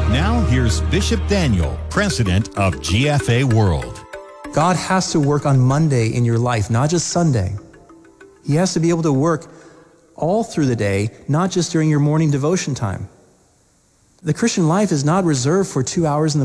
Now here's Bishop Daniel, president of GFA World. God has to work on Monday in your life, not just Sunday. He has to be able to work all through the day, not just during your morning devotion time. The Christian life is not reserved for 2 hours in the